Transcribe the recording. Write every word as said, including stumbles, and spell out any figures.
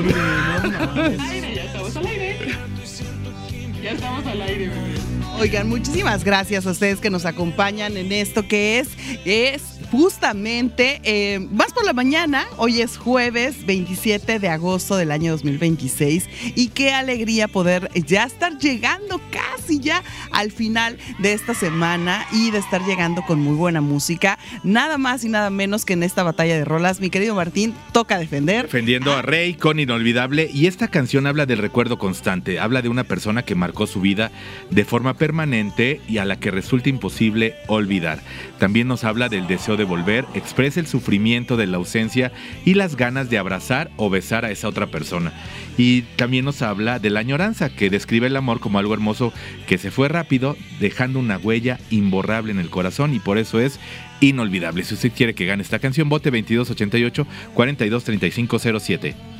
bebé, no mames. Al aire, ya estamos al aire. Ya estamos al aire, bebé. Oigan, muchísimas gracias a ustedes que nos acompañan en esto que es, es justamente eh, Más por la Mañana. Hoy es jueves veintisiete de agosto del año dos mil veintiséis y qué alegría poder ya estar llegando casi ya al final de esta semana y de estar llegando con muy buena música. Nada más y nada menos que en esta batalla de rolas, mi querido Martín, toca defender. Defendiendo a Rey con Inolvidable, y esta canción habla del recuerdo constante, habla de una persona que marcó su vida de forma permanente y a la que resulta imposible olvidar. También nos habla del deseo de volver, expresa el sufrimiento de la ausencia y las ganas de abrazar o besar a esa otra persona. Y también nos habla de la añoranza, que describe el amor como algo hermoso que se fue rápido, dejando una huella imborrable en el corazón, y por eso es inolvidable. Si usted quiere que gane esta canción, vote veintidós ochenta y ocho, cuarenta y dos, treinta y cinco cero siete.